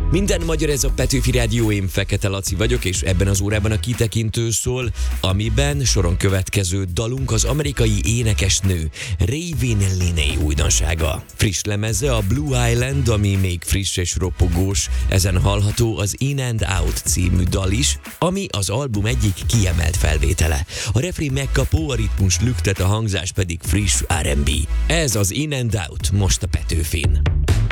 Minden magyar, ez a Petőfi Rádió, én Fekete Laci vagyok, és ebben az órában a kitekintő szól, amiben soron következő dalunk az amerikai énekesnő Raven Lenae újdonsága. Friss lemeze a Blue Island, ami még friss és ropogós, ezen hallható az In and Out című dal is, ami az album egyik kiemelt felvétele. A refrén megkapó, a ritmus lüktet, a hangzás pedig friss R&B. Ez az In and Out most a Petőfin.